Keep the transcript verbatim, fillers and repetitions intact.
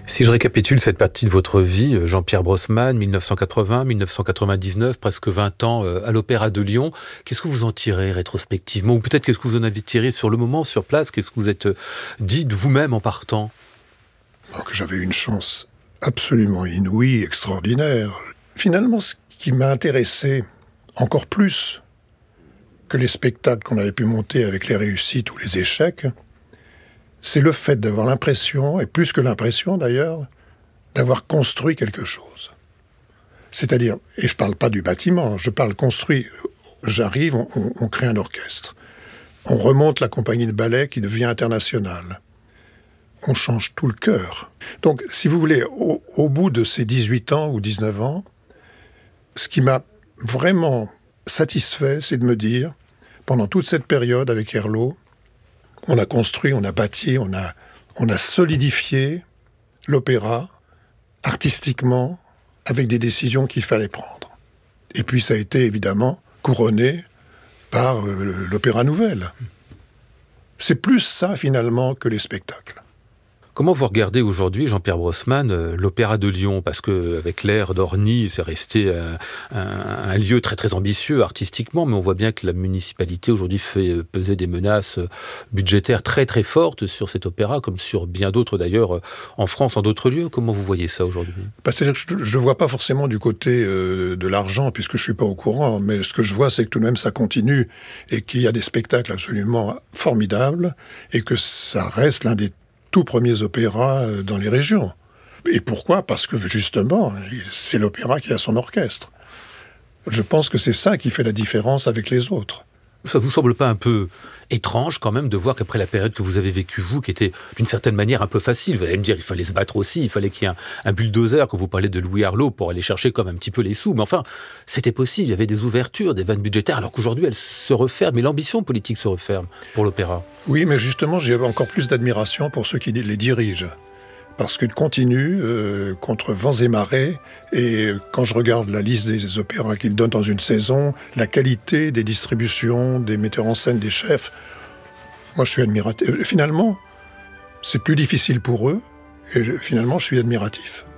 Si je récapitule cette partie de votre vie, Jean-Pierre Brossman, mille neuf cent quatre-vingts, mille neuf cent quatre-vingt-dix-neuf, presque vingt ans à l'Opéra de Lyon, qu'est-ce que vous en tirez rétrospectivement? Ou peut-être qu'est-ce que vous en avez tiré sur le moment, sur place? Qu'est-ce que vous êtes dit de vous-même en partant? Donc, j'avais une chance absolument inouïe, extraordinaire. Finalement, ce qui m'a intéressé encore plus que les spectacles qu'on avait pu monter avec les réussites ou les échecs, c'est le fait d'avoir l'impression, et plus que l'impression d'ailleurs, d'avoir construit quelque chose. C'est-à-dire, et je ne parle pas du bâtiment, je parle construit. J'arrive, on, on, on crée un orchestre. On remonte la compagnie de ballet qui devient internationale. On change tout le cœur. Donc, si vous voulez, au, au bout de ces dix-huit ans ou dix-neuf ans, ce qui m'a vraiment satisfait, c'est de me dire, pendant toute cette période avec Herlaut, on a construit, on a bâti, on a, on a solidifié l'opéra artistiquement avec des décisions qu'il fallait prendre. Et puis ça a été évidemment couronné par euh, l'Opéra Nouvelle. C'est plus ça finalement que les spectacles. Comment vous regardez aujourd'hui, Jean-Pierre Brossman, euh, l'Opéra de Lyon? Parce qu'avec l'ère d'Orny, c'est resté un, un, un lieu très très ambitieux artistiquement, mais on voit bien que la municipalité aujourd'hui fait peser des menaces budgétaires très très fortes sur cet opéra, comme sur bien d'autres d'ailleurs en France, en d'autres lieux. Comment vous voyez ça aujourd'hui? Bah, c'est-à-dire que je ne vois pas forcément du côté euh, de l'argent, puisque je ne suis pas au courant, mais ce que je vois, c'est que tout de même ça continue, et qu'il y a des spectacles absolument formidables, et que ça reste l'un des tout premiers opéras dans les régions. Et pourquoi? Parce que justement, c'est l'opéra qui a son orchestre. Je pense que c'est ça qui fait la différence avec les autres. Ça vous semble pas un peu étrange quand même de voir qu'après la période que vous avez vécue, vous, qui était d'une certaine manière un peu facile, vous allez me dire, il fallait se battre aussi, il fallait qu'il y ait un, un bulldozer, quand vous parlez de Louis Herlaut, pour aller chercher comme un petit peu les sous, mais enfin, c'était possible, il y avait des ouvertures, des vannes budgétaires, alors qu'aujourd'hui, elles se referment, et l'ambition politique se referme pour l'opéra. Oui, mais justement, j'ai encore plus d'admiration pour ceux qui les dirigent. Parce qu'ils continuent euh, contre vents et marées. Et quand je regarde la liste des opéras qu'ils donnent dans une saison, la qualité des distributions, des metteurs en scène, des chefs, moi je suis admiratif. Finalement, c'est plus difficile pour eux, et je, finalement je suis admiratif.